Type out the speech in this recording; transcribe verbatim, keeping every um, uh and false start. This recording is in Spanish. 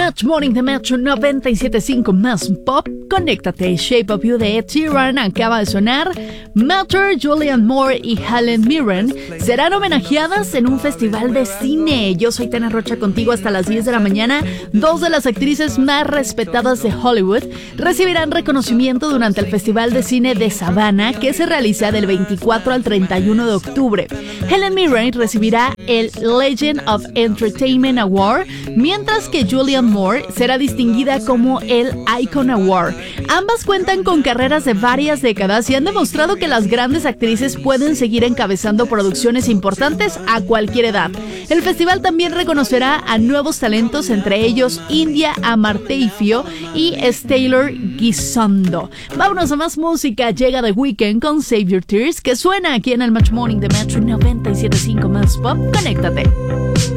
Match Morning de Metro noventa y siete punto cinco más pop. Conéctate. Shape of You de Ed Sheeran acaba de sonar. Melter, Julianne Moore y Helen Mirren serán homenajeadas en un festival de cine. Yo soy Tana Rocha contigo hasta las diez de la mañana. Dos de las actrices más respetadas de Hollywood recibirán reconocimiento durante el Festival de Cine de Savannah, que se realiza del veinticuatro al treinta y uno de octubre. Helen Mirren recibirá el Legend of Entertainment Award, mientras que Julianne Moore será distinguida como el Icon Award. Ambas cuentan con carreras de varias décadas y han demostrado que las grandes actrices pueden seguir encabezando producciones importantes a cualquier edad. El festival también reconocerá a nuevos talentos, entre ellos India Amarteifio y Taylor Gisondo. Vámonos a más música. Llega The Weeknd con Save Your Tears, que suena aquí en el Match Morning de Metro noventa y siete punto cinco más pop. Conéctate.